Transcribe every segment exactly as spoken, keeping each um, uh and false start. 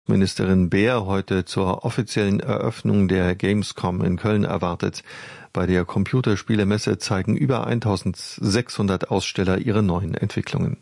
Ministerin Baer heute zur offiziellen Eröffnung der Gamescom in Köln erwartet. Bei der Computerspielemesse zeigen über eintausendsechshundert Aussteller ihre neuen Entwicklungen.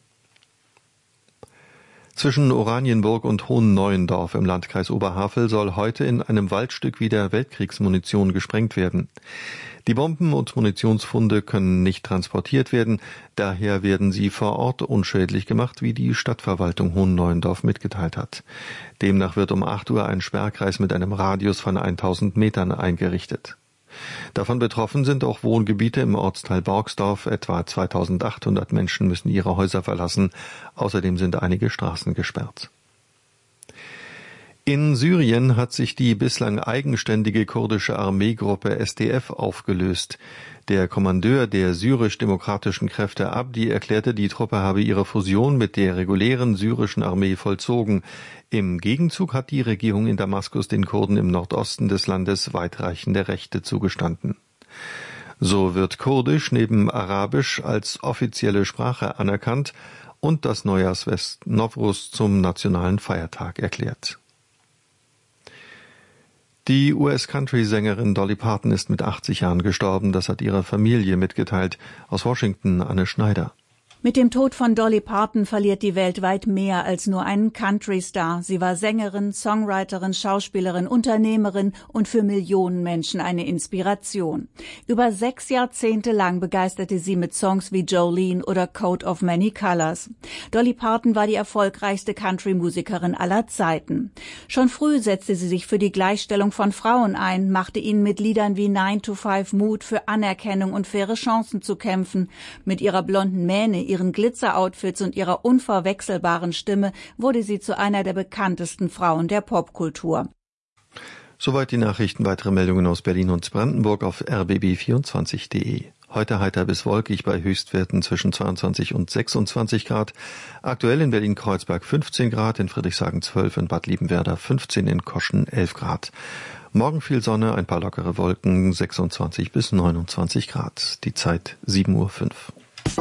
Zwischen Oranienburg und Hohenneuendorf im Landkreis Oberhavel soll heute in einem Waldstück wieder Weltkriegsmunition gesprengt werden. Die Bomben und Munitionsfunde können nicht transportiert werden, daher werden sie vor Ort unschädlich gemacht, wie die Stadtverwaltung Hohenneuendorf mitgeteilt hat. Demnach wird um acht Uhr ein Sperrkreis mit einem Radius von tausend Metern eingerichtet. Davon betroffen sind auch Wohngebiete im Ortsteil Borgsdorf. Etwa zweitausendachthundert Menschen müssen ihre Häuser verlassen. Außerdem sind einige Straßen gesperrt. In Syrien hat sich die bislang eigenständige kurdische Armeegruppe S D F aufgelöst. Der Kommandeur der syrisch-demokratischen Kräfte Abdi erklärte, die Truppe habe ihre Fusion mit der regulären syrischen Armee vollzogen. Im Gegenzug hat die Regierung in Damaskus den Kurden im Nordosten des Landes weitreichende Rechte zugestanden. So wird Kurdisch neben Arabisch als offizielle Sprache anerkannt und das Neujahrsfest Nowruz zum nationalen Feiertag erklärt. Die U S-Country-Sängerin Dolly Parton ist mit achtzig Jahren gestorben, das hat ihre Familie mitgeteilt. Aus Washington Anne Schneider. Mit dem Tod von Dolly Parton verliert die Welt weit mehr als nur einen Country-Star. Sie war Sängerin, Songwriterin, Schauspielerin, Unternehmerin und für Millionen Menschen eine Inspiration. Über sechs Jahrzehnte lang begeisterte sie mit Songs wie Jolene oder Coat of Many Colors. Dolly Parton war die erfolgreichste Country-Musikerin aller Zeiten. Schon früh setzte sie sich für die Gleichstellung von Frauen ein, machte ihnen mit Liedern wie nine to five Mut für Anerkennung und faire Chancen zu kämpfen. Mit ihrer blonden Mähne, ihren Glitzer-Outfits und ihrer unverwechselbaren Stimme wurde sie zu einer der bekanntesten Frauen der Popkultur. Soweit die Nachrichten. Weitere Meldungen aus Berlin und Brandenburg auf r b b vierundzwanzig punkt de. Heute heiter bis wolkig bei Höchstwerten zwischen zweiundzwanzig und sechsundzwanzig Grad. Aktuell in Berlin-Kreuzberg fünfzehn Grad, in Friedrichshagen zwölf, in Bad Liebenwerda fünfzehn, in Koschen elf Grad. Morgen viel Sonne, ein paar lockere Wolken, sechsundzwanzig bis neunundzwanzig Grad. Die Zeit sieben Uhr fünf.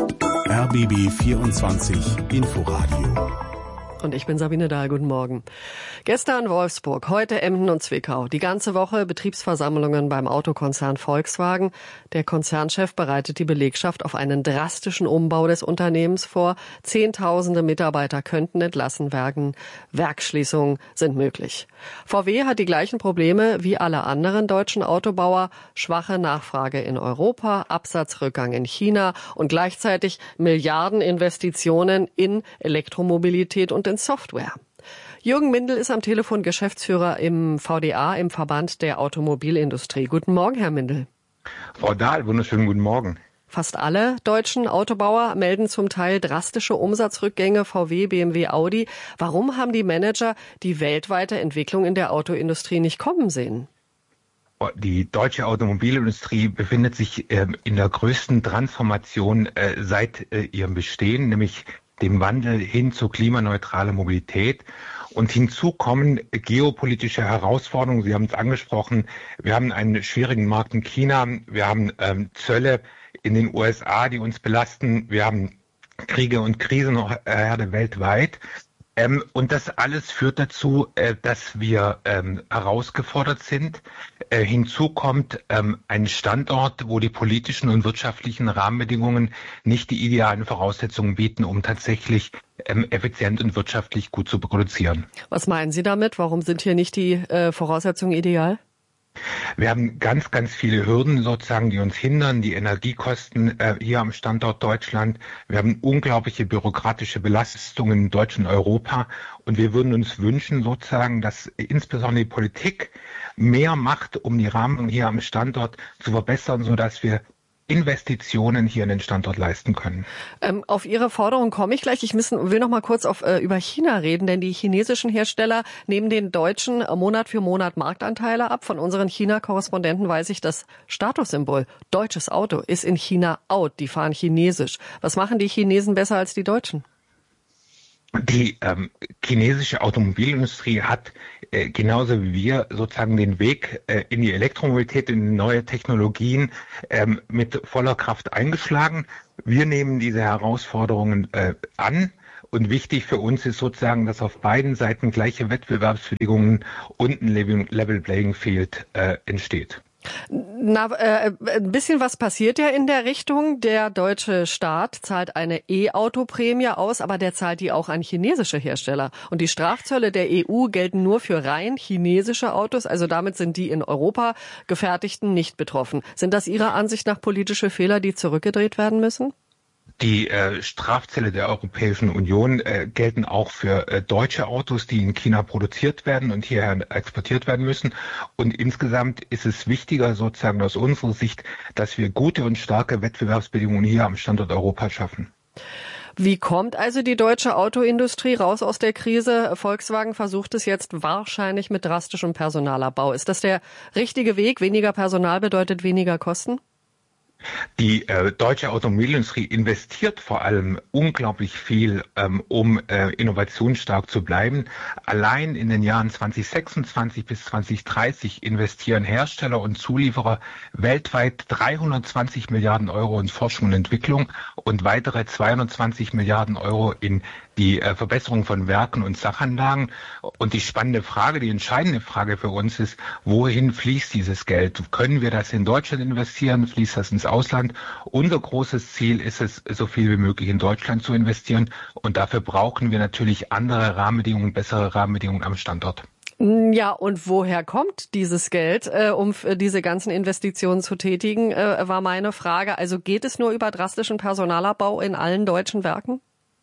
R B B vierundzwanzig Inforadio. Und ich bin Sabine Dahl, guten Morgen. Gestern Wolfsburg, heute Emden und Zwickau. Die ganze Woche Betriebsversammlungen beim Autokonzern Volkswagen. Der Konzernchef bereitet die Belegschaft auf einen drastischen Umbau des Unternehmens vor. Zehntausende Mitarbeiter könnten entlassen werden. Werksschließungen sind möglich. V W hat die gleichen Probleme wie alle anderen deutschen Autobauer. Schwache Nachfrage in Europa, Absatzrückgang in China und gleichzeitig Milliardeninvestitionen in Elektromobilität und in Software. Jürgen Mindel ist am Telefon Geschäftsführer im V D A, im Verband der Automobilindustrie. Guten Morgen, Herr Mindel. Frau Dahl, wunderschönen guten Morgen. Fast alle deutschen Autobauer melden zum Teil drastische Umsatzrückgänge, V W, B M W, Audi. Warum haben die Manager die weltweite Entwicklung in der Autoindustrie nicht kommen sehen? Die deutsche Automobilindustrie befindet sich äh, in der größten Transformation äh, seit äh, ihrem Bestehen, nämlich dem Wandel hin zu klimaneutraler Mobilität. Und hinzu kommen geopolitische Herausforderungen. Sie haben es angesprochen. Wir haben einen schwierigen Markt in China. Wir haben ähm, Zölle in den U S A, die uns belasten. Wir haben Kriege und Krisenherde weltweit. Ähm, und das alles führt dazu, äh, dass wir ähm, herausgefordert sind. Äh, hinzu kommt ähm, ein Standort, wo die politischen und wirtschaftlichen Rahmenbedingungen nicht die idealen Voraussetzungen bieten, um tatsächlich ähm, effizient und wirtschaftlich gut zu produzieren. Was meinen Sie damit? Warum sind hier nicht die äh, Voraussetzungen ideal? Wir haben ganz, ganz viele Hürden sozusagen, die uns hindern. Die Energiekosten äh, hier am Standort Deutschland. Wir haben unglaubliche bürokratische Belastungen in Deutschland und Europa. Und wir würden uns wünschen sozusagen, dass insbesondere die Politik mehr macht, um die Rahmenbedingungen hier am Standort zu verbessern, sodass wir Investitionen hier in den Standort leisten können. Ähm, auf Ihre Forderung komme ich gleich. Ich müssen, will noch mal kurz auf, äh, über China reden, denn die chinesischen Hersteller nehmen den Deutschen Monat für Monat Marktanteile ab. Von unseren China-Korrespondenten weiß ich, das Statussymbol deutsches Auto ist in China out. Die fahren chinesisch. Was machen die Chinesen besser als die Deutschen? Die ähm, chinesische Automobilindustrie hat äh, genauso wie wir sozusagen den Weg äh, in die Elektromobilität, in neue Technologien ähm, mit voller Kraft eingeschlagen. Wir nehmen diese Herausforderungen äh, an Und wichtig für uns ist sozusagen, dass auf beiden Seiten gleiche Wettbewerbsbedingungen und ein Level Playing Field äh, entsteht. Na, äh, ein bisschen was passiert ja in der Richtung. Der deutsche Staat zahlt eine E-Auto-Prämie aus, aber der zahlt die auch an chinesische Hersteller. Und die Strafzölle der E U gelten nur für rein chinesische Autos. Also damit sind die in Europa gefertigten nicht betroffen. Sind das Ihrer Ansicht nach politische Fehler, die zurückgedreht werden müssen? Die äh, Strafzölle der Europäischen Union äh, gelten auch für äh, deutsche Autos, die in China produziert werden und hierher exportiert werden müssen. Und insgesamt ist es wichtiger sozusagen aus unserer Sicht, dass wir gute und starke Wettbewerbsbedingungen hier am Standort Europa schaffen. Wie kommt also die deutsche Autoindustrie raus aus der Krise? Volkswagen versucht es jetzt wahrscheinlich mit drastischem Personalabbau. Ist das der richtige Weg? Weniger Personal bedeutet weniger Kosten? Die äh, deutsche Automobilindustrie investiert vor allem unglaublich viel, ähm, um äh, innovationsstark zu bleiben. Allein in den Jahren zwanzig sechsundzwanzig bis zwanzig dreißig investieren Hersteller und Zulieferer weltweit dreihundertzwanzig Milliarden Euro in Forschung und Entwicklung und weitere zweihundertzwanzig Milliarden Euro in die äh, Verbesserung von Werken und Sachanlagen. Und die spannende Frage, die entscheidende Frage für uns ist, wohin fließt dieses Geld? Können wir das in Deutschland investieren? Fließt das ins Ausland? Unser großes Ziel ist es, so viel wie möglich in Deutschland zu investieren. Und dafür brauchen wir natürlich andere Rahmenbedingungen, bessere Rahmenbedingungen am Standort. Ja, und woher kommt dieses Geld, äh, um diese ganzen Investitionen zu tätigen, äh, war meine Frage. Also geht es nur über drastischen Personalabbau in allen deutschen Werken?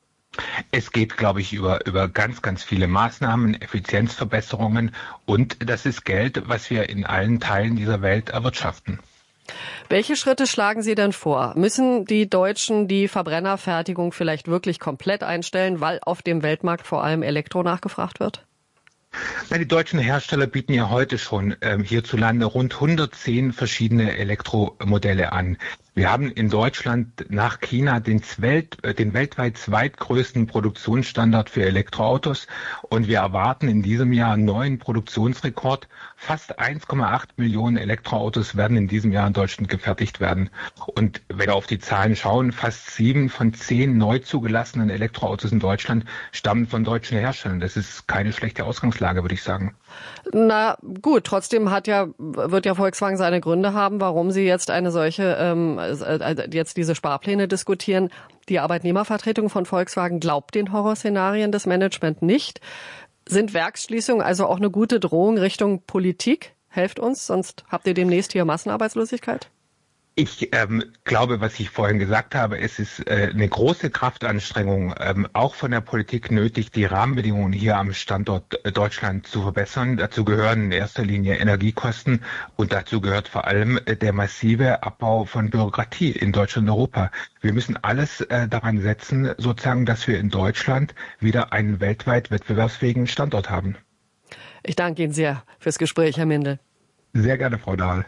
Es geht, glaube ich, über, über ganz, ganz viele Maßnahmen, Effizienzverbesserungen und das ist Geld, was wir in allen Teilen dieser Welt erwirtschaften. Welche Schritte schlagen Sie denn vor? Müssen die Deutschen die Verbrennerfertigung vielleicht wirklich komplett einstellen, weil auf dem Weltmarkt vor allem Elektro nachgefragt wird? Na, die deutschen Hersteller bieten ja heute schon ähm, hierzulande rund hundertzehn verschiedene Elektromodelle an. Wir haben in Deutschland nach China den, Welt, äh, den weltweit zweitgrößten Produktionsstandard für Elektroautos und wir erwarten in diesem Jahr einen neuen Produktionsrekord. Fast eins Komma acht Millionen Elektroautos werden in diesem Jahr in Deutschland gefertigt werden. Und wenn wir auf die Zahlen schauen, fast sieben von zehn neu zugelassenen Elektroautos in Deutschland stammen von deutschen Herstellern. Das ist keine schlechte Ausgangslage, würde ich sagen. Na gut, trotzdem hat ja, wird ja Volkswagen seine Gründe haben, warum sie jetzt eine solche, ähm, jetzt diese Sparpläne diskutieren. Die Arbeitnehmervertretung von Volkswagen glaubt den Horrorszenarien des Management nicht. Sind Werksschließungen also auch eine gute Drohung Richtung Politik? Helft uns, sonst habt ihr demnächst hier Massenarbeitslosigkeit? Ich ähm, glaube, was ich vorhin gesagt habe, es ist äh, eine große Kraftanstrengung, ähm, auch von der Politik nötig, die Rahmenbedingungen hier am Standort äh, Deutschland zu verbessern. Dazu gehören in erster Linie Energiekosten und dazu gehört vor allem äh, der massive Abbau von Bürokratie in Deutschland und Europa. Wir müssen alles äh, daran setzen, sozusagen, dass wir in Deutschland wieder einen weltweit wettbewerbsfähigen Standort haben. Ich danke Ihnen sehr fürs Gespräch, Herr Mindel. Sehr gerne, Frau Dahl.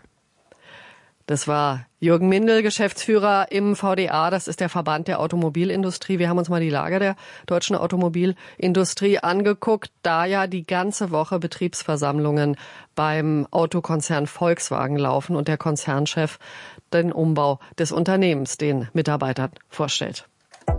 Das war Jürgen Mindel, Geschäftsführer im V D A. Das ist der Verband der Automobilindustrie. Wir haben uns mal die Lage der deutschen Automobilindustrie angeguckt, da ja die ganze Woche Betriebsversammlungen beim Autokonzern Volkswagen laufen und der Konzernchef den Umbau des Unternehmens den Mitarbeitern vorstellt.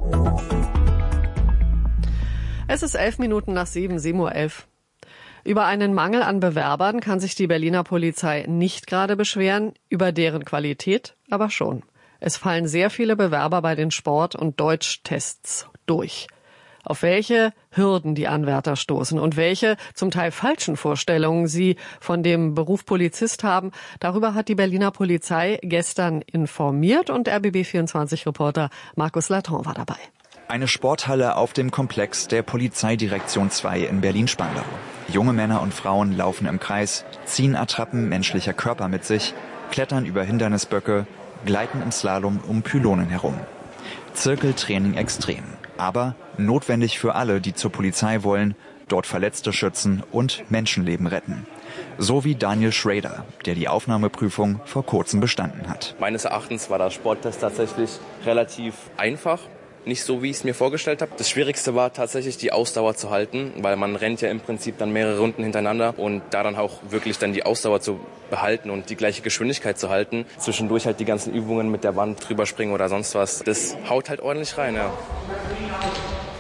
Es ist elf Minuten nach sieben, sieben Uhr elf. Über einen Mangel an Bewerbern kann sich die Berliner Polizei nicht gerade beschweren, über deren Qualität aber schon. Es fallen sehr viele Bewerber bei den Sport- und Deutschtests durch. Auf welche Hürden die Anwärter stoßen und welche zum Teil falschen Vorstellungen sie von dem Beruf Polizist haben, darüber hat die Berliner Polizei gestern informiert und R B B vierundzwanzig-Reporter Markus Latron war dabei. Eine Sporthalle auf dem Komplex der Polizeidirektion zwei in Berlin-Spandau. Junge Männer und Frauen laufen im Kreis, ziehen Attrappen menschlicher Körper mit sich, klettern über Hindernisböcke, gleiten im Slalom um Pylonen herum. Zirkeltraining extrem, aber notwendig für alle, die zur Polizei wollen, dort Verletzte schützen und Menschenleben retten. So wie Daniel Schrader, der die Aufnahmeprüfung vor kurzem bestanden hat. Meines Erachtens war der Sporttest tatsächlich relativ einfach. Nicht so, wie ich es mir vorgestellt habe. Das Schwierigste war tatsächlich die Ausdauer zu halten, weil man rennt ja im Prinzip dann mehrere Runden hintereinander und da dann auch wirklich dann die Ausdauer zu behalten und die gleiche Geschwindigkeit zu halten. Zwischendurch halt die ganzen Übungen mit der Wand drüber springen oder sonst was. Das haut halt ordentlich rein, ja.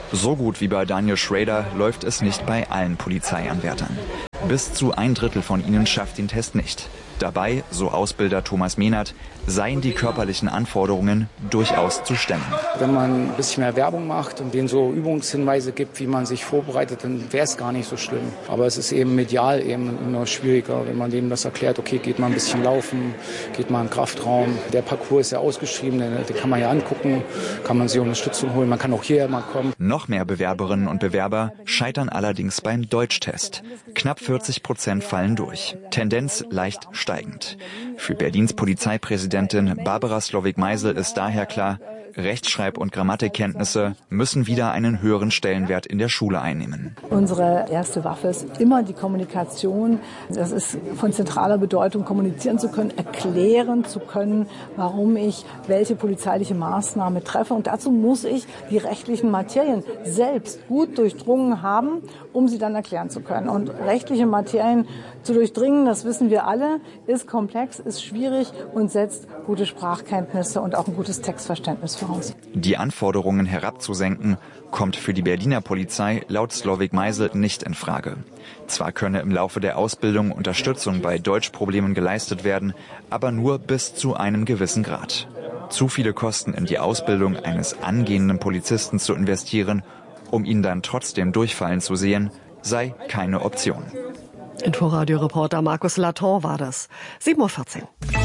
So gut wie bei Daniel Schrader läuft es nicht bei allen Polizeianwärtern. Bis zu ein Drittel von ihnen schafft den Test nicht. Dabei, so Ausbilder Thomas Mehnert, seien die körperlichen Anforderungen durchaus zu stemmen. Wenn man ein bisschen mehr Werbung macht und denen so Übungshinweise gibt, wie man sich vorbereitet, dann wäre es gar nicht so schlimm. Aber es ist eben medial eben immer schwieriger, wenn man denen das erklärt, okay, geht mal ein bisschen laufen, geht mal in den Kraftraum. Der Parcours ist ja ausgeschrieben, den, den kann man ja angucken, kann man sich Unterstützung holen, man kann auch hierher mal kommen. Noch mehr Bewerberinnen und Bewerber scheitern allerdings beim Deutschtest. Knapp vierzig Prozent fallen durch. Tendenz leicht steigend. Für Berlins Polizeipräsidentin Barbara Slowik-Meisel ist daher klar, Rechtschreib- und Grammatikkenntnisse müssen wieder einen höheren Stellenwert in der Schule einnehmen. Unsere erste Waffe ist immer die Kommunikation. Das ist von zentraler Bedeutung, kommunizieren zu können, erklären zu können, warum ich welche polizeiliche Maßnahme treffe. Und dazu muss ich die rechtlichen Materien selbst gut durchdrungen haben, um sie dann erklären zu können. Und rechtliche Materien zu durchdringen, das wissen wir alle, ist komplex, ist schwierig und setzt gute Sprachkenntnisse und auch ein gutes Textverständnis voraus. Die Anforderungen herabzusenken, kommt für die Berliner Polizei laut Slowik-Meisel nicht in Frage. Zwar könne im Laufe der Ausbildung Unterstützung bei Deutschproblemen geleistet werden, aber nur bis zu einem gewissen Grad. Zu viele Kosten in die Ausbildung eines angehenden Polizisten zu investieren, um ihn dann trotzdem durchfallen zu sehen, sei keine Option. Inforadio-Reporter Markus Laton war das. sieben Uhr vierzehn.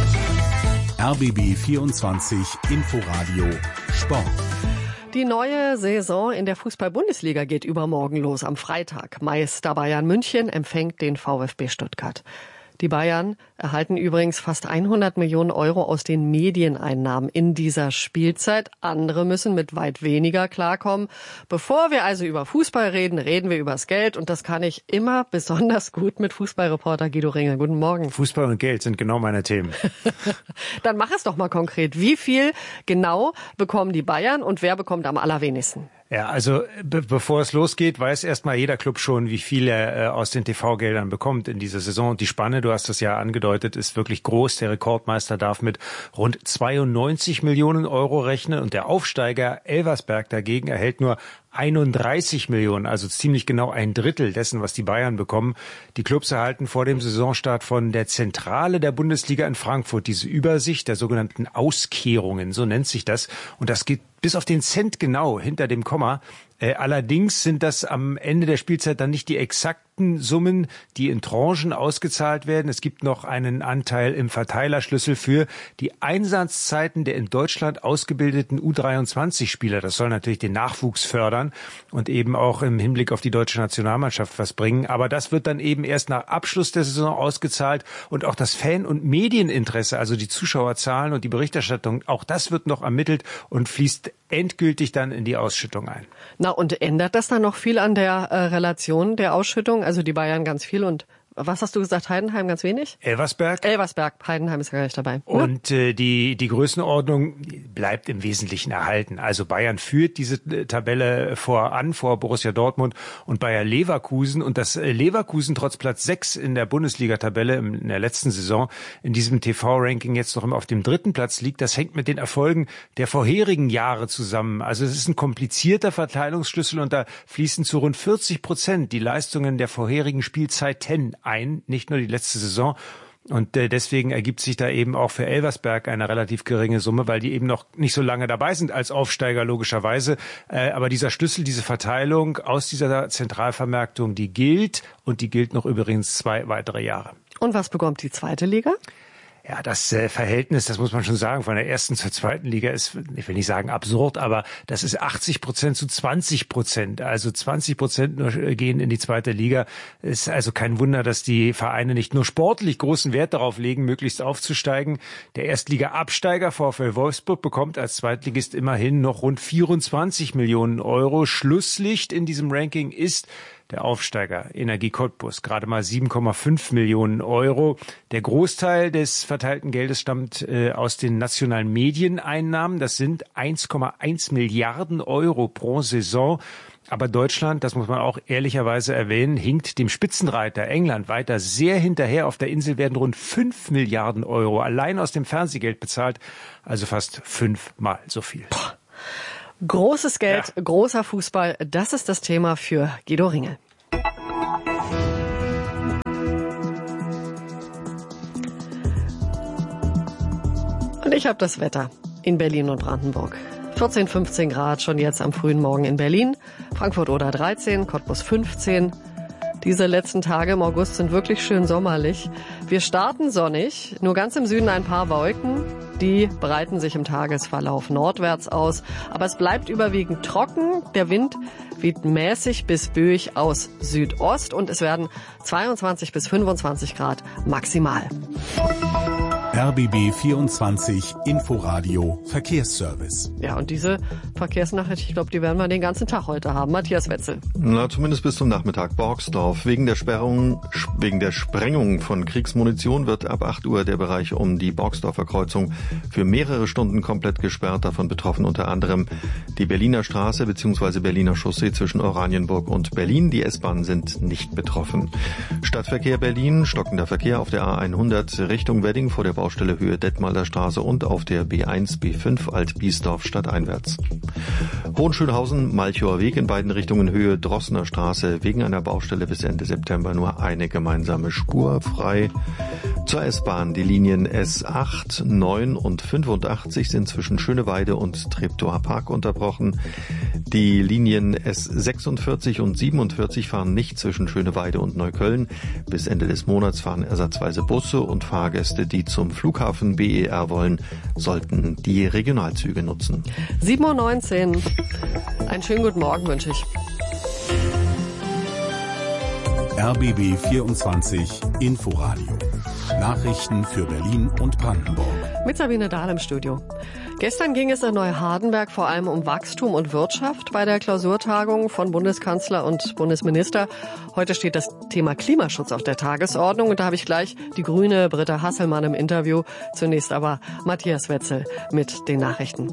R B B vierundzwanzig Inforadio Sport. Die neue Saison in der Fußball-Bundesliga geht übermorgen los am Freitag. Meister Bayern München empfängt den VfB Stuttgart. Die Bayern erhalten übrigens fast hundert Millionen Euro aus den Medieneinnahmen in dieser Spielzeit. Andere müssen mit weit weniger klarkommen. Bevor wir also über Fußball reden, reden wir übers Geld. Und das kann ich immer besonders gut mit Fußballreporter Guido Ringel. Guten Morgen. Fußball und Geld sind genau meine Themen. Dann mach es doch mal konkret. Wie viel genau bekommen die Bayern und wer bekommt am allerwenigsten? Ja, also be- bevor es losgeht, weiß erstmal jeder Club schon, wie viel er äh, aus den T V-Geldern bekommt in dieser Saison. Und die Spanne, du hast es ja angedeutet, ist wirklich groß. Der Rekordmeister darf mit rund zweiundneunzig Millionen Euro rechnen und der Aufsteiger Elversberg dagegen erhält nur einunddreißig Millionen, also ziemlich genau ein Drittel dessen, was die Bayern bekommen. Die Clubs erhalten vor dem Saisonstart von der Zentrale der Bundesliga in Frankfurt diese Übersicht der sogenannten Auskehrungen, so nennt sich das. Und das geht bis auf den Cent genau hinter dem Komma. Äh, allerdings sind das am Ende der Spielzeit dann nicht die exakten Summen, die in Tranchen ausgezahlt werden. Es gibt noch einen Anteil im Verteilerschlüssel für die Einsatzzeiten der in Deutschland ausgebildeten U dreiundzwanzig Spieler. Das soll natürlich den Nachwuchs fördern und eben auch im Hinblick auf die deutsche Nationalmannschaft was bringen. Aber das wird dann eben erst nach Abschluss der Saison ausgezahlt und auch das Fan- und Medieninteresse, also die Zuschauerzahlen und die Berichterstattung, auch das wird noch ermittelt und fließt endgültig dann in die Ausschüttung ein. Na, und ändert das dann noch viel an der äh, Relation der Ausschüttung? Also die Bayern ganz viel und was hast du gesagt, Heidenheim ganz wenig? Elversberg. Elversberg, Heidenheim ist gar nicht dabei. Und äh, die die Größenordnung bleibt im Wesentlichen erhalten. Also Bayern führt diese äh, Tabelle voran, vor Borussia Dortmund und Bayer Leverkusen. Und dass äh, Leverkusen trotz Platz sechs in der Bundesliga-Tabelle im, in der letzten Saison in diesem T V-Ranking jetzt noch immer auf dem dritten Platz liegt, das hängt mit den Erfolgen der vorherigen Jahre zusammen. Also es ist ein komplizierter Verteilungsschlüssel und da fließen zu rund vierzig Prozent die Leistungen der vorherigen Spielzeiten ein, nicht nur die letzte Saison. Und äh, deswegen ergibt sich da eben auch für Elversberg eine relativ geringe Summe, weil die eben noch nicht so lange dabei sind als Aufsteiger logischerweise. Äh, aber dieser Schlüssel, diese Verteilung aus dieser Zentralvermarktung, die gilt und die gilt noch übrigens zwei weitere Jahre. Und was bekommt die zweite Liga? Ja, das äh, Verhältnis, das muss man schon sagen, von der ersten zur zweiten Liga ist, ich will nicht sagen absurd, aber das ist achtzig Prozent zu zwanzig Prozent. Also zwanzig Prozent nur gehen in die zweite Liga. Ist also kein Wunder, dass die Vereine nicht nur sportlich großen Wert darauf legen, möglichst aufzusteigen. Der Erstliga-Absteiger VfL Wolfsburg bekommt als Zweitligist immerhin noch rund vierundzwanzig Millionen Euro. Schlusslicht in diesem Ranking ist der Aufsteiger Energie Cottbus, gerade mal sieben Komma fünf Millionen Euro. Der Großteil des verteilten Geldes stammt äh, aus den nationalen Medieneinnahmen. Das sind eins Komma eins Milliarden Euro pro Saison. Aber Deutschland, das muss man auch ehrlicherweise erwähnen, hinkt dem Spitzenreiter England weiter sehr hinterher. Auf der Insel werden rund fünf Milliarden Euro allein aus dem Fernsehgeld bezahlt, also fast fünfmal so viel. Großes Geld, ja. Großer Fußball, das ist das Thema für Guido Ringel. Und ich habe das Wetter in Berlin und Brandenburg. vierzehn, fünfzehn Grad schon jetzt am frühen Morgen in Berlin, Frankfurt oder dreizehn, Cottbus fünfzehn. Diese letzten Tage im August sind wirklich schön sommerlich. Wir starten sonnig, nur ganz im Süden ein paar Wolken. Die breiten sich im Tagesverlauf nordwärts aus. Aber es bleibt überwiegend trocken. Der Wind weht mäßig bis böig aus Südost und es werden zweiundzwanzig bis fünfundzwanzig Grad maximal. R B B vierundzwanzig Inforadio Verkehrsservice. Ja, und diese Verkehrsnachricht, ich glaube, die werden wir den ganzen Tag heute haben. Matthias Wetzel. Na, zumindest bis zum Nachmittag. Borgsdorf. Wegen der Sperrung, wegen der Sprengung von Kriegsmunition wird ab acht Uhr der Bereich um die Borgsdorfer Kreuzung für mehrere Stunden komplett gesperrt. Davon betroffen unter anderem die Berliner Straße bzw. Berliner Chaussee zwischen Oranienburg und Berlin. Die S-Bahnen sind nicht betroffen. Stadtverkehr Berlin, stockender Verkehr auf der A hundert Richtung Wedding vor der Baustelle Höhe Detmolder Straße und auf der B eins B fünf Alt-Biesdorf stadteinwärts. Hohenschönhausen, Malchower Weg in beiden Richtungen Höhe Drossener Straße. Wegen einer Baustelle bis Ende September nur eine gemeinsame Spur frei. Zur S-Bahn. Die Linien S acht, neun und fünfundachtzig sind zwischen Schöneweide und Treptower Park unterbrochen. Die Linien S sechsundvierzig und siebenundvierzig fahren nicht zwischen Schöneweide und Neukölln. Bis Ende des Monats fahren ersatzweise Busse und Fahrgäste, die zum Flughafen B E R wollen, sollten die Regionalzüge nutzen. sieben Uhr neunzehn. Einen schönen guten Morgen wünsche ich. R B B vierundzwanzig Inforadio. Nachrichten für Berlin und Brandenburg. Mit Sabine Dahl im Studio. Gestern ging es in Neuhardenberg vor allem um Wachstum und Wirtschaft bei der Klausurtagung von Bundeskanzler und Bundesminister. Heute steht das Thema Klimaschutz auf der Tagesordnung und da habe ich gleich die Grüne Britta Hasselmann im Interview. Zunächst aber Matthias Wetzel mit den Nachrichten.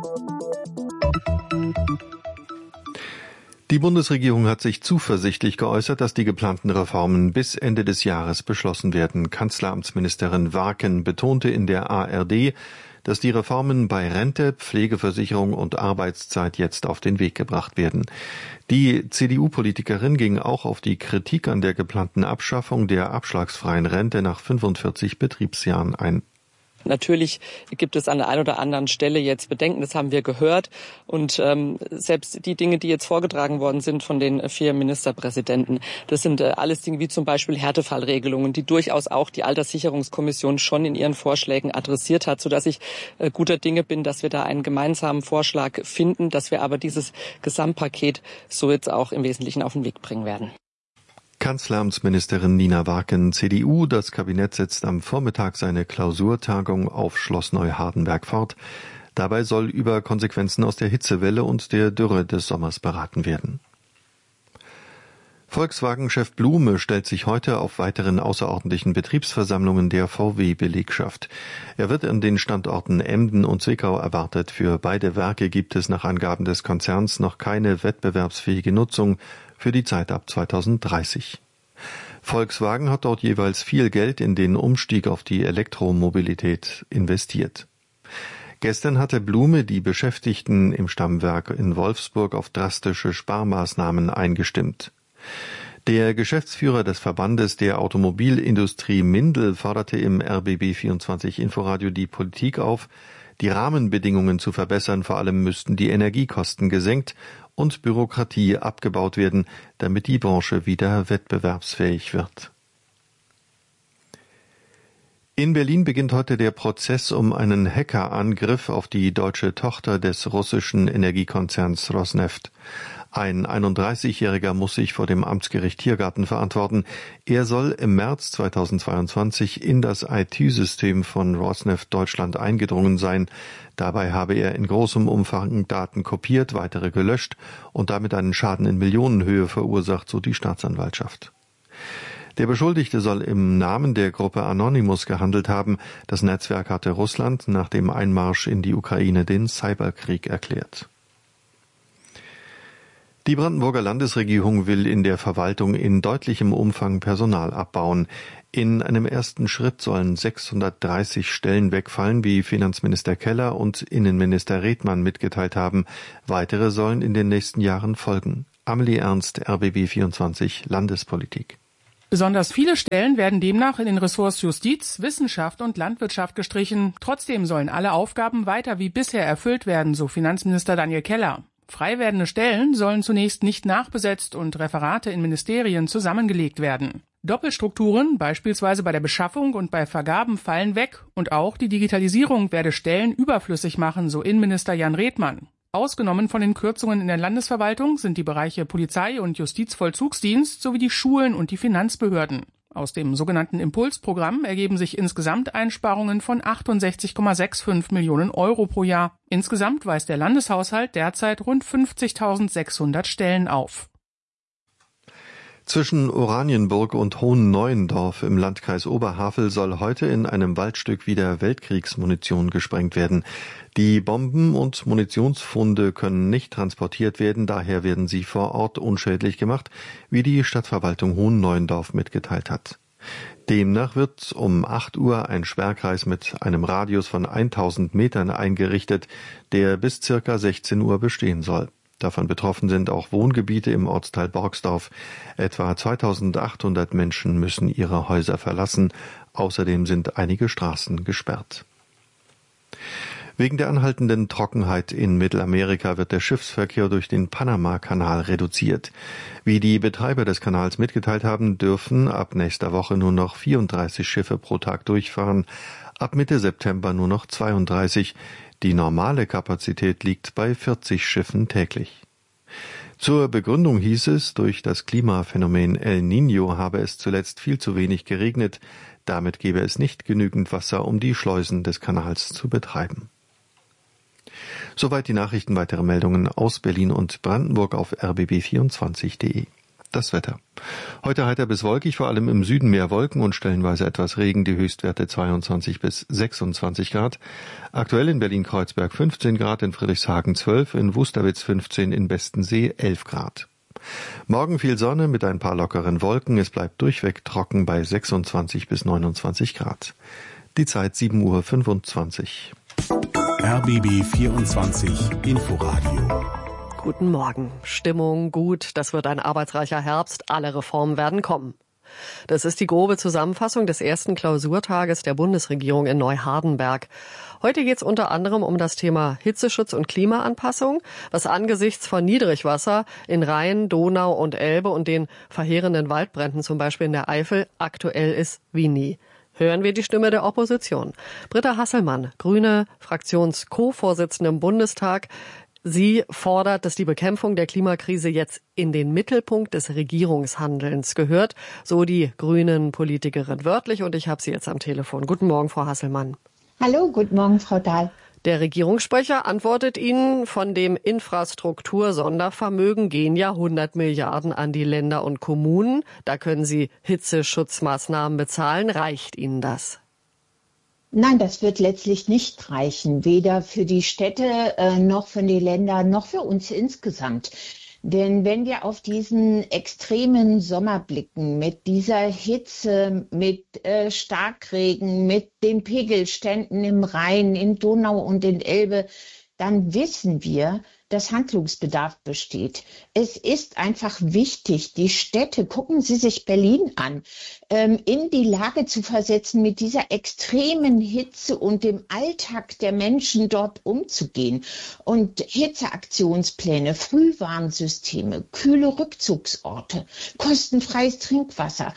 Die Bundesregierung hat sich zuversichtlich geäußert, dass die geplanten Reformen bis Ende des Jahres beschlossen werden. Kanzleramtsministerin Warken betonte in der A R D, dass die Reformen bei Rente, Pflegeversicherung und Arbeitszeit jetzt auf den Weg gebracht werden. Die C D U-Politikerin ging auch auf die Kritik an der geplanten Abschaffung der abschlagsfreien Rente nach fünfundvierzig Betriebsjahren ein. Natürlich gibt es an der einen oder anderen Stelle jetzt Bedenken, das haben wir gehört. Und ähm, selbst die Dinge, die jetzt vorgetragen worden sind von den vier Ministerpräsidenten, das sind äh, alles Dinge wie zum Beispiel Härtefallregelungen, die durchaus auch die Alterssicherungskommission schon in ihren Vorschlägen adressiert hat, sodass ich äh, guter Dinge bin, dass wir da einen gemeinsamen Vorschlag finden, dass wir aber dieses Gesamtpaket so jetzt auch im Wesentlichen auf den Weg bringen werden. Kanzleramtsministerin Nina Warken, C D U. Das Kabinett setzt am Vormittag seine Klausurtagung auf Schloss Neuhardenberg fort. Dabei soll über Konsequenzen aus der Hitzewelle und der Dürre des Sommers beraten werden. Volkswagen-Chef Blume stellt sich heute auf weiteren außerordentlichen Betriebsversammlungen der V W-Belegschaft. Er wird an den Standorten Emden und Zwickau erwartet. Für beide Werke gibt es nach Angaben des Konzerns noch keine wettbewerbsfähige Nutzung für die Zeit ab zweitausenddreißig. Volkswagen hat dort jeweils viel Geld in den Umstieg auf die Elektromobilität investiert. Gestern hatte Blume die Beschäftigten im Stammwerk in Wolfsburg auf drastische Sparmaßnahmen eingestimmt. Der Geschäftsführer des Verbandes der Automobilindustrie Mindel forderte im R B B vierundzwanzig Inforadio die Politik auf, die Rahmenbedingungen zu verbessern. Vor allem müssten die Energiekosten gesenkt und Bürokratie abgebaut werden, damit die Branche wieder wettbewerbsfähig wird. In Berlin beginnt heute der Prozess um einen Hackerangriff auf die deutsche Tochter des russischen Energiekonzerns Rosneft. Ein einunddreißigjähriger muss sich vor dem Amtsgericht Tiergarten verantworten. Er soll im März zweitausendzweiundzwanzig in das I T-System von Rosneft Deutschland eingedrungen sein. Dabei habe er in großem Umfang Daten kopiert, weitere gelöscht und damit einen Schaden in Millionenhöhe verursacht, so die Staatsanwaltschaft. Der Beschuldigte soll im Namen der Gruppe Anonymous gehandelt haben. Das Netzwerk hatte Russland nach dem Einmarsch in die Ukraine den Cyberkrieg erklärt. Die Brandenburger Landesregierung will in der Verwaltung in deutlichem Umfang Personal abbauen. In einem ersten Schritt sollen sechshundertdreißig Stellen wegfallen, wie Finanzminister Keller und Innenminister Redmann mitgeteilt haben. Weitere sollen in den nächsten Jahren folgen. Amelie Ernst, R B B vierundzwanzig Landespolitik. Besonders viele Stellen werden demnach in den Ressorts Justiz, Wissenschaft und Landwirtschaft gestrichen. Trotzdem sollen alle Aufgaben weiter wie bisher erfüllt werden, so Finanzminister Daniel Keller. Frei werdende Stellen sollen zunächst nicht nachbesetzt und Referate in Ministerien zusammengelegt werden. Doppelstrukturen, beispielsweise bei der Beschaffung und bei Vergaben, fallen weg und auch die Digitalisierung werde Stellen überflüssig machen, so Innenminister Jan Redmann. Ausgenommen von den Kürzungen in der Landesverwaltung sind die Bereiche Polizei und Justizvollzugsdienst sowie die Schulen und die Finanzbehörden. Aus dem sogenannten Impulsprogramm ergeben sich insgesamt Einsparungen von achtundsechzig Komma fünfundsechzig Millionen Euro pro Jahr. Insgesamt weist der Landeshaushalt derzeit rund fünfzigtausendsechshundert Stellen auf. Zwischen Oranienburg und Hohenneuendorf im Landkreis Oberhavel soll heute in einem Waldstück wieder Weltkriegsmunition gesprengt werden. Die Bomben und Munitionsfunde können nicht transportiert werden, daher werden sie vor Ort unschädlich gemacht, wie die Stadtverwaltung Hohenneuendorf mitgeteilt hat. Demnach wird um acht Uhr ein Sperrkreis mit einem Radius von tausend Metern eingerichtet, der bis circa sechzehn Uhr bestehen soll. Davon betroffen sind auch Wohngebiete im Ortsteil Borgsdorf. Etwa zweitausendachthundert Menschen müssen ihre Häuser verlassen. Außerdem sind einige Straßen gesperrt. Wegen der anhaltenden Trockenheit in Mittelamerika wird der Schiffsverkehr durch den Panama-Kanal reduziert. Wie die Betreiber des Kanals mitgeteilt haben, dürfen ab nächster Woche nur noch vierunddreißig Schiffe pro Tag durchfahren, ab Mitte September nur noch zweiunddreißig. Die normale Kapazität liegt bei vierzig Schiffen täglich. Zur Begründung hieß es, durch das Klimaphänomen El Niño habe es zuletzt viel zu wenig geregnet. Damit gebe es nicht genügend Wasser, um die Schleusen des Kanals zu betreiben. Soweit die Nachrichten. Weitere Meldungen aus Berlin und Brandenburg auf r b b vierundzwanzig punkt de. Das Wetter. Heute heiter bis wolkig, vor allem im Süden mehr Wolken und stellenweise etwas Regen, die Höchstwerte zweiundzwanzig bis sechsundzwanzig Grad. Aktuell in Berlin-Kreuzberg fünfzehn Grad, in Friedrichshagen zwölf, in Wusterwitz fünfzehn, in Bestensee elf Grad. Morgen viel Sonne mit ein paar lockeren Wolken, es bleibt durchweg trocken bei sechsundzwanzig bis neunundzwanzig Grad. Die Zeit sieben Uhr fünfundzwanzig. R B B vierundzwanzig Inforadio. Guten Morgen. Stimmung gut, das wird ein arbeitsreicher Herbst, alle Reformen werden kommen. Das ist die grobe Zusammenfassung des ersten Klausurtages der Bundesregierung in Neuhardenberg. Heute geht es unter anderem um das Thema Hitzeschutz und Klimaanpassung, was angesichts von Niedrigwasser in Rhein, Donau und Elbe und den verheerenden Waldbränden zum Beispiel in der Eifel aktuell ist wie nie. Hören wir die Stimme der Opposition. Britta Hasselmann, Grüne Fraktions-Co-Vorsitzende im Bundestag. Sie fordert, dass die Bekämpfung der Klimakrise jetzt in den Mittelpunkt des Regierungshandelns gehört, so die grünen Politikerin wörtlich. Und ich habe sie jetzt am Telefon. Guten Morgen, Frau Hasselmann. Hallo, guten Morgen, Frau Dahl. Der Regierungssprecher antwortet Ihnen, von dem Infrastruktur-Sondervermögen gehen ja hundert Milliarden an die Länder und Kommunen. Da können Sie Hitzeschutzmaßnahmen bezahlen. Reicht Ihnen das? Nein, das wird letztlich nicht reichen, weder für die Städte äh, noch für die Länder noch für uns insgesamt. Denn wenn wir auf diesen extremen Sommer blicken, mit dieser Hitze, mit äh, Starkregen, mit den Pegelständen im Rhein, in Donau und in Elbe, dann wissen wir, dass Handlungsbedarf besteht. Es ist einfach wichtig, die Städte, gucken Sie sich Berlin an, in die Lage zu versetzen, mit dieser extremen Hitze und dem Alltag der Menschen dort umzugehen. Und Hitzeaktionspläne, Frühwarnsysteme, kühle Rückzugsorte, kostenfreies Trinkwasser,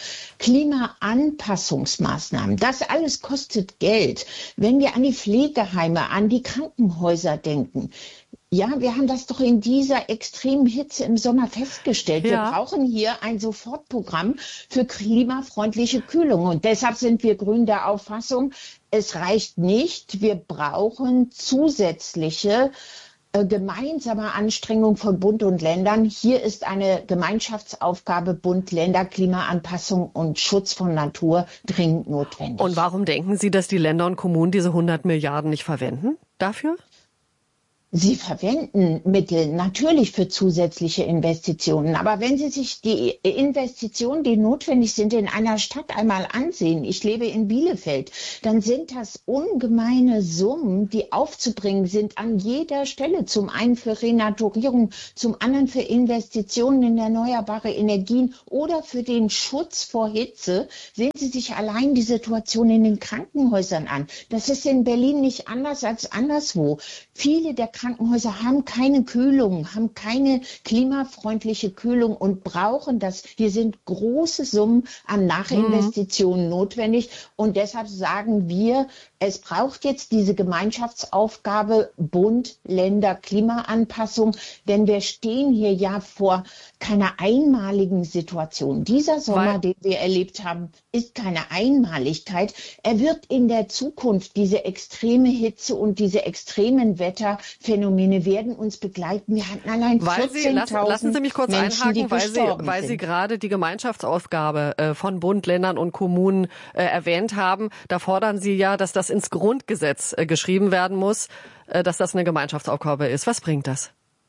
Klimaanpassungsmaßnahmen, das alles kostet Geld. Wenn wir an die Pflegeheime, an die Krankenhäuser denken, ja, wir haben das doch in dieser extremen Hitze im Sommer festgestellt. Ja. Wir brauchen hier ein Sofortprogramm für klimafreundliche Kühlung. Und deshalb sind wir Grünen der Auffassung, es reicht nicht. Wir brauchen zusätzliche äh, gemeinsame Anstrengungen von Bund und Ländern. Hier ist eine Gemeinschaftsaufgabe Bund, Länder, Klimaanpassung und Schutz von Natur dringend notwendig. Und warum denken Sie, dass die Länder und Kommunen diese hundert Milliarden nicht verwenden dafür? Sie verwenden Mittel natürlich für zusätzliche Investitionen. Aber wenn Sie sich die Investitionen, die notwendig sind, in einer Stadt einmal ansehen, ich lebe in Bielefeld, dann sind das ungemeine Summen, die aufzubringen sind an jeder Stelle. Zum einen für Renaturierung, zum anderen für Investitionen in erneuerbare Energien oder für den Schutz vor Hitze. Sehen Sie sich allein die Situation in den Krankenhäusern an. Das ist in Berlin nicht anders als anderswo. Viele der Krankenhäuser haben keine Kühlung, haben keine klimafreundliche Kühlung und brauchen das. Hier sind große Summen an Nachinvestitionen mhm. notwendig. Und deshalb sagen wir, es braucht jetzt diese Gemeinschaftsaufgabe Bund, Länder, Klimaanpassung. Denn wir stehen hier ja vor keiner einmaligen Situation. Dieser Sommer, Weil den wir erlebt haben, ist keine Einmaligkeit. Er wird in der Zukunft, diese extreme Hitze und diese extremen Wetterphänomene werden uns begleiten. Wir hatten allein vierzehntausend lassen, lassen Sie mich kurz Menschen, einhaken, weil Sie, weil Sie gerade die Gemeinschaftsaufgabe äh, von Bund, Ländern und Kommunen äh, erwähnt haben. Da fordern Sie ja, dass das ins Grundgesetz äh, geschrieben werden muss, äh, dass das eine Gemeinschaftsaufgabe ist. Was bringt das?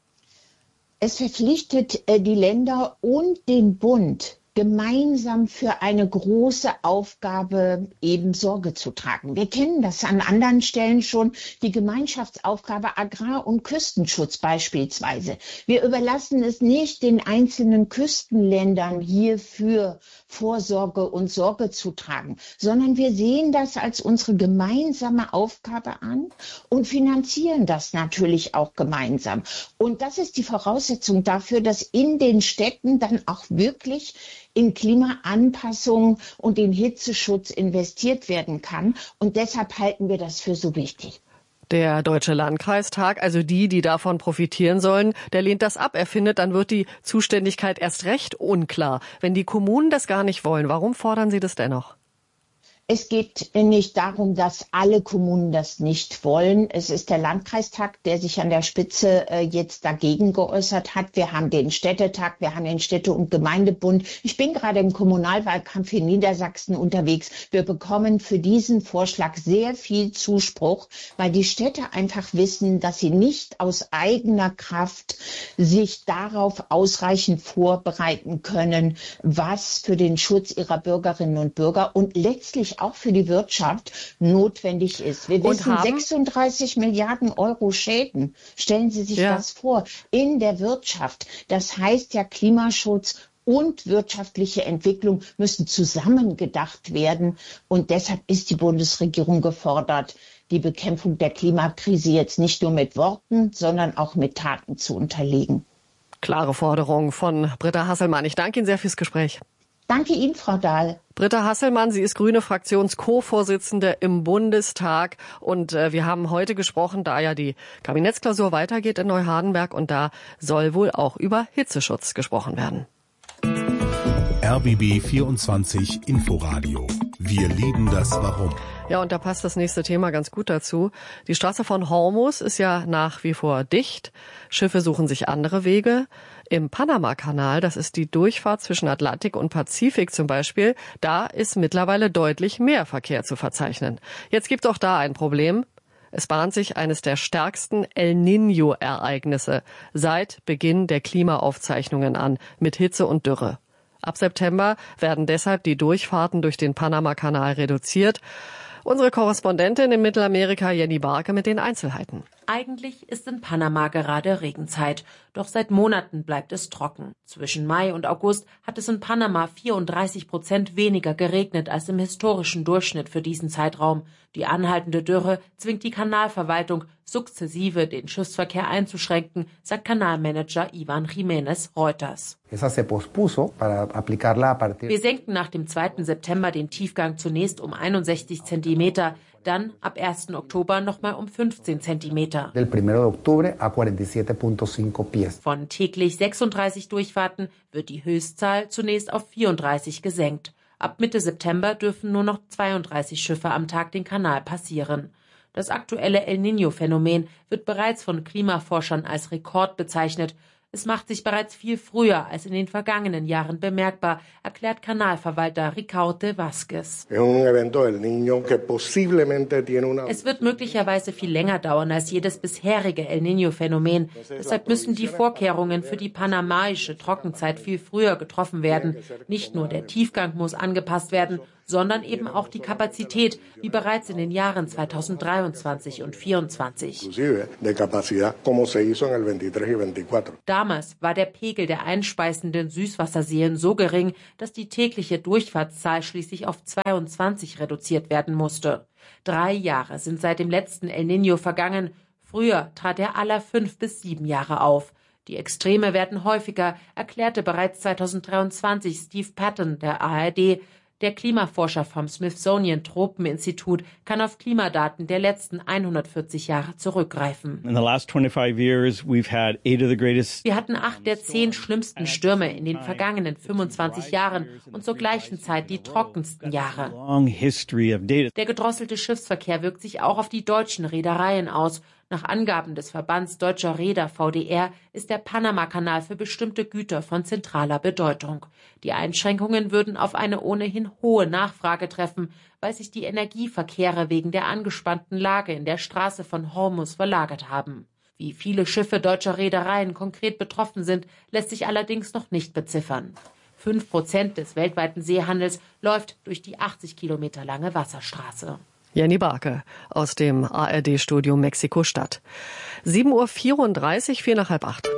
Es verpflichtet äh, die Länder und den Bund, gemeinsam für eine große Aufgabe eben Sorge zu tragen. Wir kennen das an anderen Stellen schon, die Gemeinschaftsaufgabe Agrar- und Küstenschutz beispielsweise. Wir überlassen es nicht den einzelnen Küstenländern hierfür Vorsorge und Sorge zu tragen, sondern wir sehen das als unsere gemeinsame Aufgabe an und finanzieren das natürlich auch gemeinsam. Und das ist die Voraussetzung dafür, dass in den Städten dann auch wirklich in Klimaanpassung und in Hitzeschutz investiert werden kann. Und deshalb halten wir das für so wichtig. Der Deutsche Landkreistag, also die, die davon profitieren sollen, der lehnt das ab. Er findet, dann wird die Zuständigkeit erst recht unklar. Wenn die Kommunen das gar nicht wollen, warum fordern sie das dennoch? Es geht nicht darum, dass alle Kommunen das nicht wollen. Es ist der Landkreistag, der sich an der Spitze äh, jetzt dagegen geäußert hat. Wir haben den Städtetag, wir haben den Städte- und Gemeindebund. Ich bin gerade im Kommunalwahlkampf in Niedersachsen unterwegs. Wir bekommen für diesen Vorschlag sehr viel Zuspruch, weil die Städte einfach wissen, dass sie nicht aus eigener Kraft sich darauf ausreichend vorbereiten können, was für den Schutz ihrer Bürgerinnen und Bürger und letztlich auch für die Wirtschaft notwendig ist. Wir wissen sechsunddreißig Milliarden Euro Schäden. Stellen Sie sich ja. das vor. In der Wirtschaft. Das heißt ja, Klimaschutz und wirtschaftliche Entwicklung müssen zusammen gedacht werden. Und deshalb ist die Bundesregierung gefordert, die Bekämpfung der Klimakrise jetzt nicht nur mit Worten, sondern auch mit Taten zu unterlegen. Klare Forderung von Britta Hasselmann. Ich danke Ihnen sehr fürs Gespräch. Danke Ihnen, Frau Dahl. Britta Hasselmann, sie ist grüne Fraktions-Co-Vorsitzende im Bundestag. Und äh, wir haben heute gesprochen, da ja die Kabinettsklausur weitergeht in Neuhardenberg. Und da soll wohl auch über Hitzeschutz gesprochen werden. R B B vierundzwanzig Inforadio. Wir lieben das Warum. Ja, und da passt das nächste Thema ganz gut dazu. Die Straße von Hormuz ist ja nach wie vor dicht. Schiffe suchen sich andere Wege. Im Panama-Kanal, das ist die Durchfahrt zwischen Atlantik und Pazifik zum Beispiel, da ist mittlerweile deutlich mehr Verkehr zu verzeichnen. Jetzt gibt es auch da ein Problem. Es bahnt sich eines der stärksten El Niño-Ereignisse seit Beginn der Klimaaufzeichnungen an, mit Hitze und Dürre. Ab September werden deshalb die Durchfahrten durch den Panama-Kanal reduziert. Unsere Korrespondentin in Mittelamerika, Jenny Barke, mit den Einzelheiten. Eigentlich ist in Panama gerade Regenzeit, doch seit Monaten bleibt es trocken. Zwischen Mai und August hat es in Panama vierunddreißig Prozent weniger geregnet als im historischen Durchschnitt für diesen Zeitraum. Die anhaltende Dürre zwingt die Kanalverwaltung, sukzessive den Schiffsverkehr einzuschränken, sagt Kanalmanager Ivan Jiménez Reuters. Wir senken nach dem zweiten September den Tiefgang zunächst um einundsechzig Zentimeter, dann ab ersten Oktober nochmal um fünfzehn Zentimeter. Von täglich sechsunddreißig Durchfahrten wird die Höchstzahl zunächst auf vierunddreißig gesenkt. Ab Mitte September dürfen nur noch zweiunddreißig Schiffe am Tag den Kanal passieren. Das aktuelle El Niño-Phänomen wird bereits von Klimaforschern als Rekord bezeichnet. Es macht sich bereits viel früher als in den vergangenen Jahren bemerkbar, erklärt Kanalverwalter Ricaurte Vázquez. Es wird möglicherweise viel länger dauern als jedes bisherige El Niño-Phänomen. Deshalb müssen die Vorkehrungen für die panamaische Trockenzeit viel früher getroffen werden. Nicht nur der Tiefgang muss angepasst werden, sondern eben auch die Kapazität, wie bereits in den Jahren zweitausenddreiundzwanzig und zweitausendvierundzwanzig. Damals war der Pegel der einspeisenden Süßwasserseen so gering, dass die tägliche Durchfahrtszahl schließlich auf zweiundzwanzig reduziert werden musste. Drei Jahre sind seit dem letzten El Niño vergangen. Früher trat er aller fünf bis sieben Jahre auf. Die Extreme werden häufiger, erklärte bereits zweitausenddreiundzwanzig Steve Patton der A R D. Der Klimaforscher vom Smithsonian Tropeninstitut kann auf Klimadaten der letzten hundertvierzig Jahre zurückgreifen. Wir hatten acht der zehn schlimmsten Stürme in den vergangenen fünfundzwanzig Jahren und zur gleichen Zeit die trockensten Jahre. Der gedrosselte Schiffsverkehr wirkt sich auch auf die deutschen Reedereien aus. Nach Angaben des Verbands Deutscher Reeder V D R ist der Panama-Kanal für bestimmte Güter von zentraler Bedeutung. Die Einschränkungen würden auf eine ohnehin hohe Nachfrage treffen, weil sich die Energieverkehre wegen der angespannten Lage in der Straße von Hormuz verlagert haben. Wie viele Schiffe deutscher Reedereien konkret betroffen sind, lässt sich allerdings noch nicht beziffern. Fünf Prozent des weltweiten Seehandels läuft durch die achtzig Kilometer lange Wasserstraße. Jenny Barke aus dem A R D-Studio Mexiko-Stadt. sieben Uhr vierunddreißig, vier nach halb acht.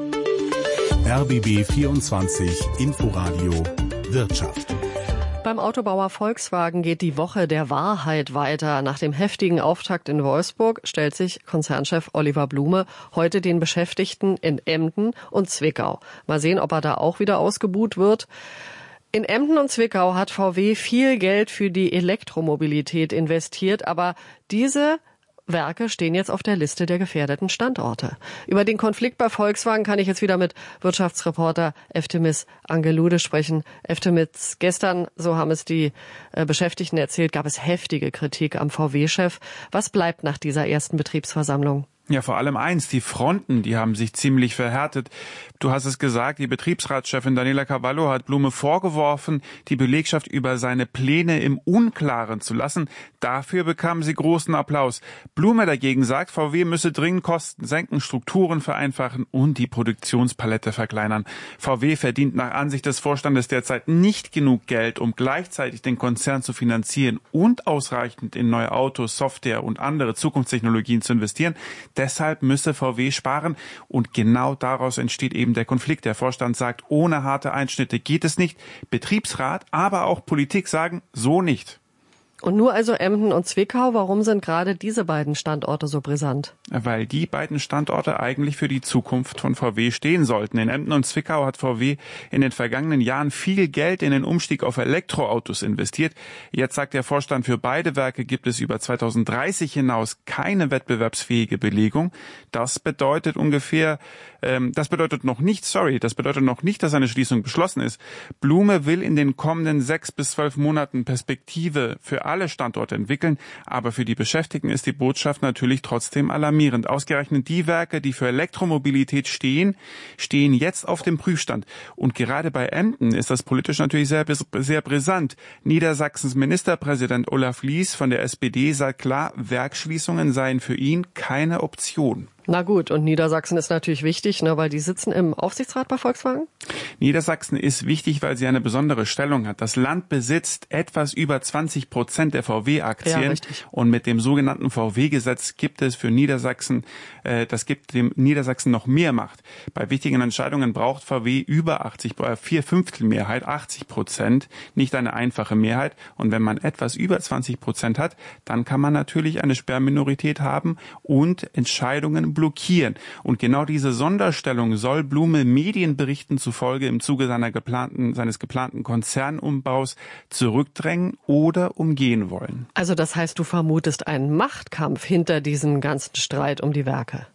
R B B vierundzwanzig Inforadio Wirtschaft. Beim Autobauer Volkswagen geht die Woche der Wahrheit weiter. Nach dem heftigen Auftakt in Wolfsburg stellt sich Konzernchef Oliver Blume heute den Beschäftigten in Emden und Zwickau. Mal sehen, ob er da auch wieder ausgebuht wird. In Emden und Zwickau hat V W viel Geld für die Elektromobilität investiert, aber diese Werke stehen jetzt auf der Liste der gefährdeten Standorte. Über den Konflikt bei Volkswagen kann ich jetzt wieder mit Wirtschaftsreporter Eftemis Angelude sprechen. Eftemis, gestern, so haben es die Beschäftigten erzählt, gab es heftige Kritik am V W-Chef. Was bleibt nach dieser ersten Betriebsversammlung? Ja, vor allem eins, die Fronten, die haben sich ziemlich verhärtet. Du hast es gesagt, die Betriebsratschefin Daniela Cavallo hat Blume vorgeworfen, die Belegschaft über seine Pläne im Unklaren zu lassen. Dafür bekam sie großen Applaus. Blume dagegen sagt, V W müsse dringend Kosten senken, Strukturen vereinfachen und die Produktionspalette verkleinern. V W verdient nach Ansicht des Vorstandes derzeit nicht genug Geld, um gleichzeitig den Konzern zu finanzieren und ausreichend in neue Autos, Software und andere Zukunftstechnologien zu investieren. Deshalb müsse V W sparen und genau daraus entsteht eben der Konflikt. Der Vorstand sagt, ohne harte Einschnitte geht es nicht. Betriebsrat, aber auch Politik sagen, so nicht. Und nur also Emden und Zwickau, warum sind gerade diese beiden Standorte so brisant? Weil die beiden Standorte eigentlich für die Zukunft von V W stehen sollten. In Emden und Zwickau hat V W in den vergangenen Jahren viel Geld in den Umstieg auf Elektroautos investiert. Jetzt sagt der Vorstand, für beide Werke gibt es über zweitausenddreißig hinaus keine wettbewerbsfähige Belegung. Das bedeutet ungefähr, ähm, das bedeutet noch nicht, sorry, das bedeutet noch nicht, dass eine Schließung beschlossen ist. Blume will in den kommenden sechs bis zwölf Monaten Perspektive für alle Standorte entwickeln, aber für die Beschäftigten ist die Botschaft natürlich trotzdem alarmierend. Ausgerechnet die Werke, die für Elektromobilität stehen, stehen jetzt auf dem Prüfstand. Und gerade bei Emden ist das politisch natürlich sehr, sehr brisant. Niedersachsens Ministerpräsident Olaf Lies von der S P D sagt klar, Werksschließungen seien für ihn keine Option. Na gut, und Niedersachsen ist natürlich wichtig, ne, weil die sitzen im Aufsichtsrat bei Volkswagen? Niedersachsen ist wichtig, weil sie eine besondere Stellung hat. Das Land besitzt etwas über zwanzig Prozent der V W-Aktien. Ja, richtig. Und mit dem sogenannten V W-Gesetz gibt es für Niedersachsen, äh, das gibt dem Niedersachsen noch mehr Macht. Bei wichtigen Entscheidungen braucht V W über achtzig, äh, vier Fünftel Mehrheit, achtzig Prozent, nicht eine einfache Mehrheit. Und wenn man etwas über zwanzig Prozent hat, dann kann man natürlich eine Sperrminorität haben und Entscheidungen blockieren. Und genau diese Sonderstellung soll Blume Medienberichten zufolge im Zuge seiner geplanten, seines geplanten Konzernumbaus zurückdrängen oder umgehen wollen. Also das heißt, du vermutest einen Machtkampf hinter diesem ganzen Streit um die Werke? Ja.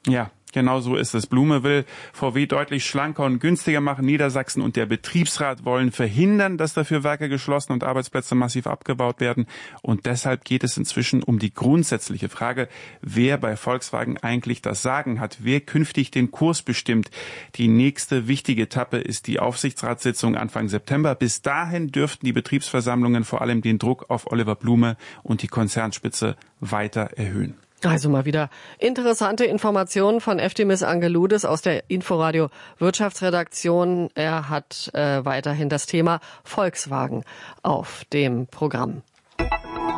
Genau so ist es. Blume will V W deutlich schlanker und günstiger machen. Niedersachsen und der Betriebsrat wollen verhindern, dass dafür Werke geschlossen und Arbeitsplätze massiv abgebaut werden. Und deshalb geht es inzwischen um die grundsätzliche Frage, wer bei Volkswagen eigentlich das Sagen hat, wer künftig den Kurs bestimmt. Die nächste wichtige Etappe ist die Aufsichtsratssitzung Anfang September. Bis dahin dürften die Betriebsversammlungen vor allem den Druck auf Oliver Blume und die Konzernspitze weiter erhöhen. Also mal wieder interessante Informationen von Eftimis Angeloudis aus der Inforadio Wirtschaftsredaktion. Er hat äh, weiterhin das Thema Volkswagen auf dem Programm.